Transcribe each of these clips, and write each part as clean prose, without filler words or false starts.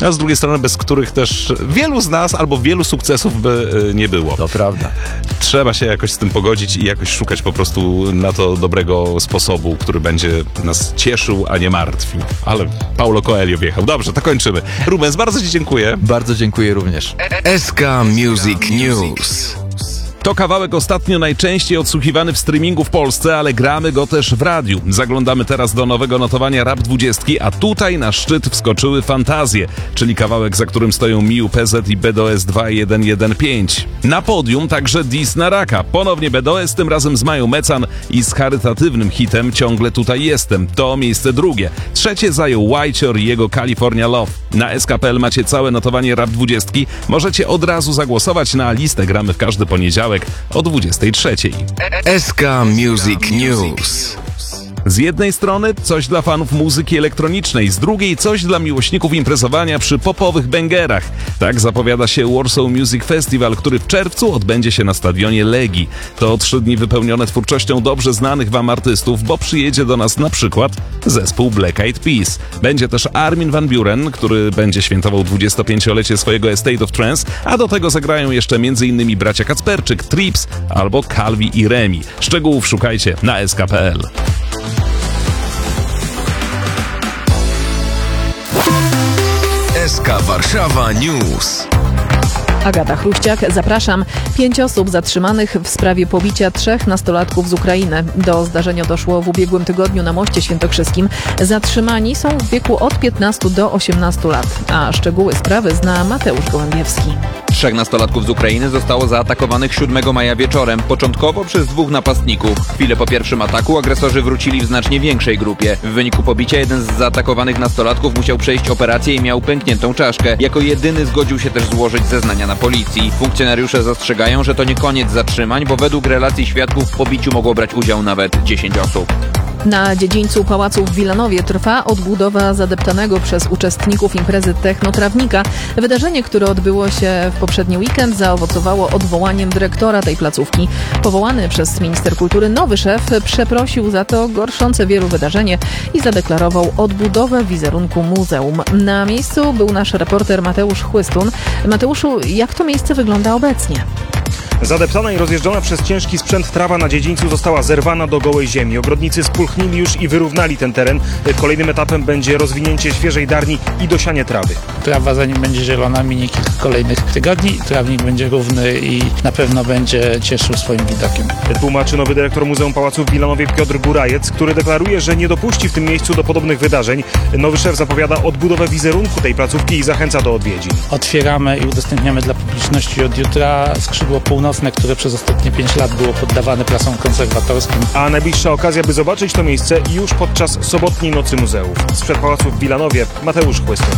a z drugiej strony bez których też wielu z nas albo wielu sukcesów by nie było. To prawda. Trzeba się jakoś z tym pogodzić i jakoś szukać po prostu na to dobrego sposobu, który będzie nas cieszył, a nie martwił. Ale Paulo Coelho wjechał. Dobrze, to kończymy. Rubens, bardzo Ci dziękuję. Bardzo dziękuję również. SK Music News. To kawałek ostatnio najczęściej odsłuchiwany w streamingu w Polsce, ale gramy go też w radiu. Zaglądamy teraz do nowego notowania Rap 20, a tutaj na szczyt wskoczyły Fantazje, czyli kawałek, za którym stoją Miu, PZ i BDOS 2115. Na podium także Dis na Raka. Ponownie BDOS, tym razem z Mają Mecan i z charytatywnym hitem Ciągle tutaj jestem. To miejsce drugie. Trzecie zajął Whitechor i jego California Love. Na SK.pl macie całe notowanie Rap 20. Możecie od razu zagłosować na listę. Gramy w każdy poniedziałek o 23. SK Music News. Z jednej strony coś dla fanów muzyki elektronicznej, z drugiej coś dla miłośników imprezowania przy popowych bęgerach. Tak zapowiada się Warsaw Music Festival, który w czerwcu odbędzie się na stadionie Legii. To 3 dni wypełnione twórczością dobrze znanych wam artystów, bo przyjedzie do nas na przykład zespół Black Eyed Peas. Będzie też Armin van Buuren, który będzie świętował 25-lecie swojego Estate of Trance, a do tego zagrają jeszcze m.in. bracia Kacperczyk, Trips albo Calvi i Remi. Szczegółów szukajcie na sk.pl. SK Warszawa News. Agata Chruściak, zapraszam. 5 osób zatrzymanych w sprawie pobicia 3 nastolatków z Ukrainy. Do zdarzenia doszło w ubiegłym tygodniu na Moście Świętokrzyskim. Zatrzymani są w wieku od 15 do 18 lat, a szczegóły sprawy zna Mateusz Gołębiewski. 3 nastolatków z Ukrainy zostało zaatakowanych 7 maja wieczorem, początkowo przez 2 napastników. Chwilę po pierwszym ataku agresorzy wrócili w znacznie większej grupie. W wyniku pobicia jeden z zaatakowanych nastolatków musiał przejść operację i miał pękniętą czaszkę. Jako jedyny zgodził się też złożyć zeznania na policji. Funkcjonariusze zastrzegają, że to nie koniec zatrzymań, bo według relacji świadków w pobiciu mogło brać udział nawet 10 osób. Na dziedzińcu pałacu w Wilanowie trwa odbudowa zadeptanego przez uczestników imprezy Technotrawnika. Wydarzenie, które odbyło się w poprzedni weekend, zaowocowało odwołaniem dyrektora tej placówki. Powołany przez minister kultury nowy szef przeprosił za to gorszące wielu wydarzenie i zadeklarował odbudowę wizerunku muzeum. Na miejscu był nasz reporter Mateusz Chłystun. Mateuszu, jak to miejsce wygląda obecnie? Zadeptana i rozjeżdżona przez ciężki sprzęt trawa na dziedzińcu została zerwana do gołej ziemi. Ogrodnicy spulchnili już i wyrównali ten teren. Kolejnym etapem będzie rozwinięcie świeżej darni i dosianie trawy. Trawa zanim będzie zielona minie kilka kolejnych tygodni. Trawnik będzie równy i na pewno będzie cieszył swoim widokiem. Tłumaczy nowy dyrektor Muzeum Pałacu w Wilanowie Piotr Gurajec, który deklaruje, że nie dopuści w tym miejscu do podobnych wydarzeń. Nowy szef zapowiada odbudowę wizerunku tej placówki i zachęca do odwiedzin. Otwieramy i udostępniamy dla publiczności od jutra skrzydło północne, które przez ostatnie 5 lat było poddawane prasom konserwatorskim. A najbliższa okazja, by zobaczyć to miejsce już podczas sobotniej Nocy Muzeów. Sprzed Pałacu w Wilanowie Mateusz Chłystun.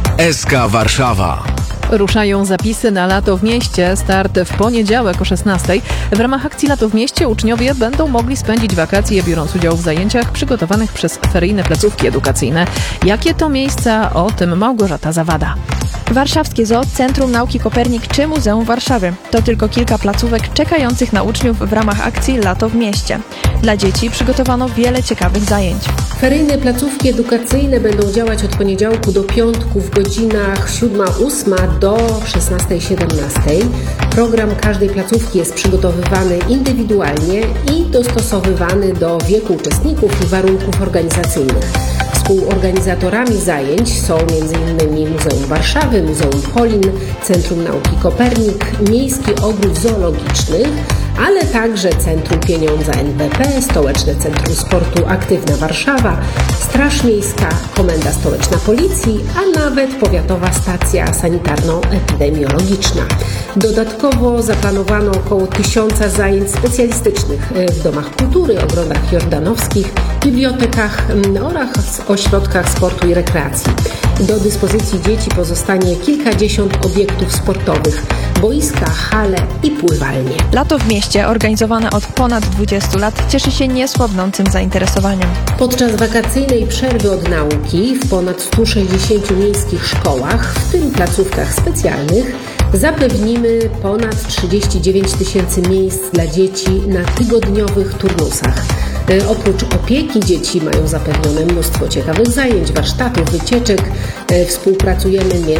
SK Warszawa. Ruszają zapisy na Lato w Mieście. Start w poniedziałek o 16:00. W ramach akcji Lato w Mieście uczniowie będą mogli spędzić wakacje, biorąc udział w zajęciach przygotowanych przez feryjne placówki edukacyjne. Jakie to miejsca? O tym Małgorzata Zawada. Warszawskie Zoo, Centrum Nauki Kopernik czy Muzeum Warszawy. To tylko kilka placówek czekających na uczniów w ramach akcji Lato w Mieście. Dla dzieci przygotowano wiele ciekawych zajęć. Feryjne placówki edukacyjne będą działać od poniedziałku do piątku w godzinach 7-8 do 16-17. Program każdej placówki jest przygotowywany indywidualnie i dostosowywany do wieku uczestników i warunków organizacyjnych. Współorganizatorami zajęć są m.in. Muzeum Warszawy, Muzeum Polin, Centrum Nauki Kopernik, Miejski Ogród Zoologiczny, ale także Centrum Pieniądza NBP, Stołeczne Centrum Sportu Aktywna Warszawa, Straż Miejska, Komenda Stołeczna Policji, a nawet Powiatowa Stacja Sanitarno-Epidemiologiczna. Dodatkowo zaplanowano około 1000 zajęć specjalistycznych w domach kultury, ogrodach jordanowskich, bibliotekach oraz ośrodkach sportu i rekreacji. Do dyspozycji dzieci pozostanie kilkadziesiąt obiektów sportowych, boiska, hale i pływalnie. Lato w Mieście, organizowane od ponad 20 lat, cieszy się niesłabnącym zainteresowaniem. Podczas wakacyjnej przerwy od nauki w ponad 160 miejskich szkołach, w tym placówkach specjalnych, zapewnimy ponad 39 000 miejsc dla dzieci na tygodniowych turnusach. Oprócz opieki dzieci mają zapewnione mnóstwo ciekawych zajęć, warsztatów, wycieczek. Współpracujemy